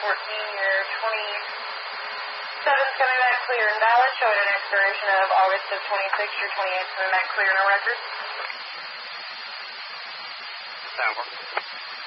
year 27's coming back clear and valid, showing an expiration of August of 26, year 28's coming back clear, no records. Sound.